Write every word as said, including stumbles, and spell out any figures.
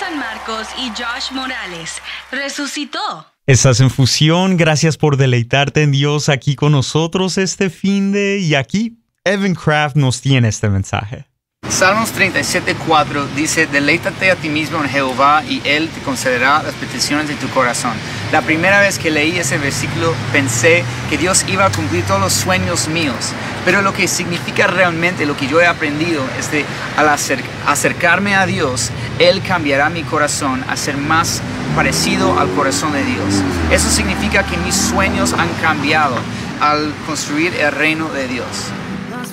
Juan Marcos y Josh Morales. Resucitó. Estás en Fusión, gracias por deleitarte en Dios aquí con nosotros este finde. Y aquí, Evan Craft nos tiene este mensaje. Salmos treinta y siete, cuatro dice: deleítate a ti mismo en Jehová y Él te concederá las peticiones de tu corazón. La primera vez que leí ese versículo pensé que Dios iba a cumplir todos los sueños míos, pero lo que significa realmente, lo que yo he aprendido es que al acer- acercarme a Dios, Él cambiará mi corazón a ser más parecido al corazón de Dios. Eso significa que mis sueños han cambiado al construir el reino de Dios.